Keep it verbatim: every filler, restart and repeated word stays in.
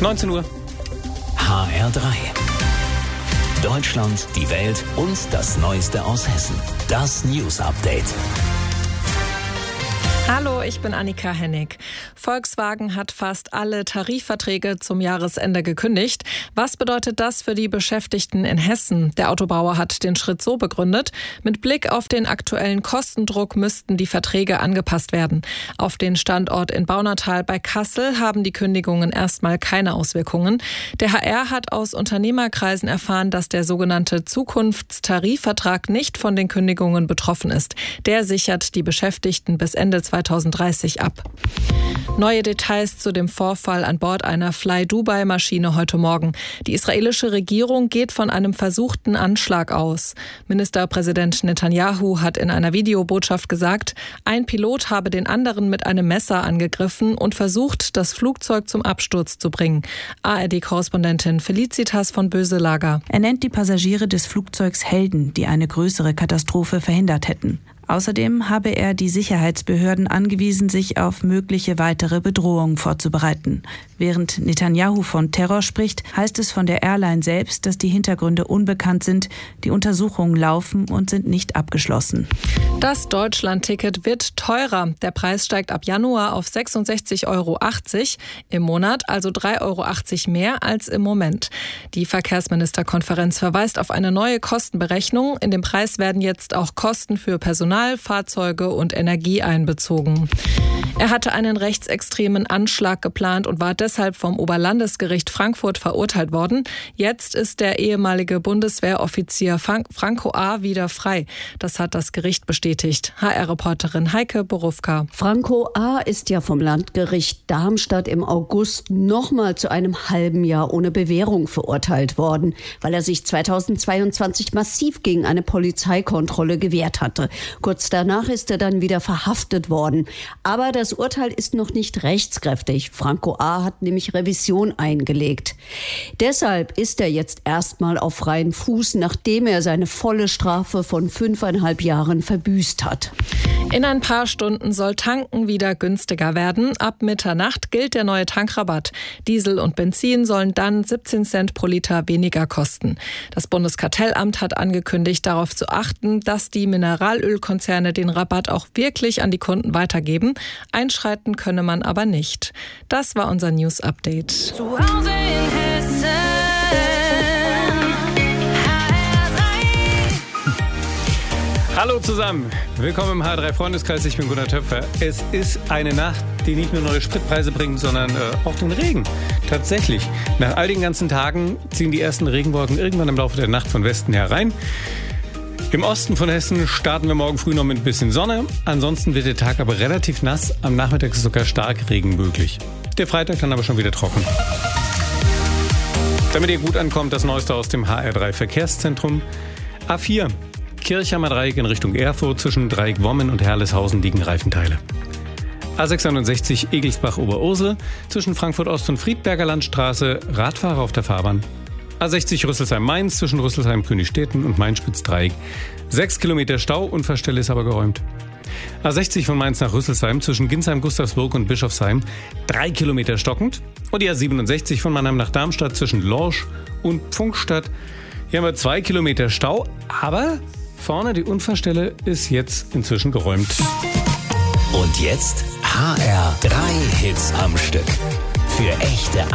neunzehn Uhr. H R drei. Deutschland, die Welt und das Neueste aus Hessen. Das News Update. Hallo, ich bin Annika Hennig. Volkswagen hat fast alle Tarifverträge zum Jahresende gekündigt. Was bedeutet das für die Beschäftigten in Hessen? Der Autobauer hat den Schritt so begründet: Mit Blick auf den aktuellen Kostendruck müssten die Verträge angepasst werden. Auf den Standort in Baunatal bei Kassel haben die Kündigungen erstmal keine Auswirkungen. Der H R hat aus Unternehmerkreisen erfahren, dass der sogenannte Zukunftstarifvertrag nicht von den Kündigungen betroffen ist. Der sichert die Beschäftigten bis Ende zweitausenddreißig ab. Neue Details zu dem Vorfall an Bord einer Fly-Dubai-Maschine heute Morgen. Die israelische Regierung geht von einem versuchten Anschlag aus. Ministerpräsident Netanyahu hat in einer Videobotschaft gesagt, ein Pilot habe den anderen mit einem Messer angegriffen und versucht, das Flugzeug zum Absturz zu bringen. A R D-Korrespondentin Felicitas von Böselager. Er nennt die Passagiere des Flugzeugs Helden, die eine größere Katastrophe verhindert hätten. Außerdem habe er die Sicherheitsbehörden angewiesen, sich auf mögliche weitere Bedrohungen vorzubereiten. Während Netanyahu von Terror spricht, heißt es von der Airline selbst, dass die Hintergründe unbekannt sind. Die Untersuchungen laufen und sind nicht abgeschlossen. Das Deutschland-Ticket wird teurer. Der Preis steigt ab Januar auf sechsundsechzig Euro achtzig im Monat, also drei Euro achtzig mehr als im Moment. Die Verkehrsministerkonferenz verweist auf eine neue Kostenberechnung. In den Preis werden jetzt auch Kosten für Personal, Fahrzeuge und Energie einbezogen. Er hatte einen rechtsextremen Anschlag geplant und war deshalb vom Oberlandesgericht Frankfurt verurteilt worden. Jetzt ist der ehemalige Bundeswehroffizier Franco A. wieder frei. Das hat das Gericht bestätigt. H R-Reporterin Heike Borufka. Franco A. ist ja vom Landgericht Darmstadt im August nochmal zu einem halben Jahr ohne Bewährung verurteilt worden, weil er sich zweitausendzweiundzwanzig massiv gegen eine Polizeikontrolle gewehrt hatte. Kurz danach ist er dann wieder verhaftet worden. Aber das Urteil ist noch nicht rechtskräftig. Franco A. hat nämlich Revision eingelegt. Deshalb ist er jetzt erstmal auf freien Fuß, nachdem er seine volle Strafe von fünfeinhalb Jahren verbüßt hat. In ein paar Stunden soll Tanken wieder günstiger werden. Ab Mitternacht gilt der neue Tankrabatt. Diesel und Benzin sollen dann siebzehn Cent pro Liter weniger kosten. Das Bundeskartellamt hat angekündigt, darauf zu achten, dass die Mineralölkonzerne den Rabatt auch wirklich an die Kunden weitergeben. Einschreiten könne man aber nicht. Das war unser News Update. Zu Hause in Hessen. Hallo zusammen, willkommen im H R drei Freundeskreis, ich bin Gunnar Töpfer. Es ist eine Nacht, die nicht nur neue Spritpreise bringt, sondern äh, auch den Regen. Tatsächlich, nach all den ganzen Tagen ziehen die ersten Regenwolken irgendwann im Laufe der Nacht von Westen herein. Im Osten von Hessen starten wir morgen früh noch mit ein bisschen Sonne. Ansonsten wird der Tag aber relativ nass. Am Nachmittag ist sogar stark Regen möglich. Der Freitag dann aber schon wieder trocken. Damit ihr gut ankommt, das Neueste aus dem H R drei Verkehrszentrum. A vier, Kirchheimer Dreieck in Richtung Erfurt. Zwischen Dreieck-Wommen und Herleshausen liegen Reifenteile. A sechsundneunzig Egelsbach-Oberursel. Zwischen Frankfurt-Ost und Friedberger Landstraße. Radfahrer auf der Fahrbahn. A sechzig Rüsselsheim-Mainz zwischen Rüsselsheim-Königstetten und Main-Spitz-Dreieck. Sechs Kilometer Stau, Unfallstelle ist aber geräumt. A sechzig von Mainz nach Rüsselsheim zwischen Ginsheim-Gustavsburg und Bischofsheim. Drei Kilometer stockend. Und die A siebenundsechzig von Mannheim nach Darmstadt zwischen Lorsch und Pfunkstadt. Hier haben wir zwei Kilometer Stau, aber vorne die Unfallstelle ist jetzt inzwischen geräumt. Und jetzt H R drei Hits am Stück. Für echte